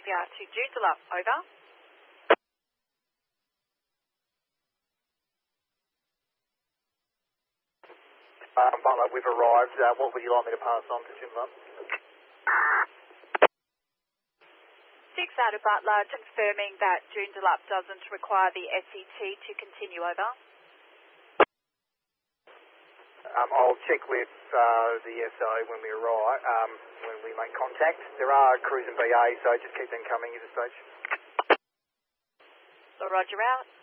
CPR to Joondalup, over. Butler, we've arrived. What would you like me to pass on to Joondalup? 6 out of Butler, confirming that Joondalup doesn't require the SET to continue, over. I'll check with the SO when we arrive, when we make contact. There are crews in BA, so just keep them coming at this stage. So Roger out.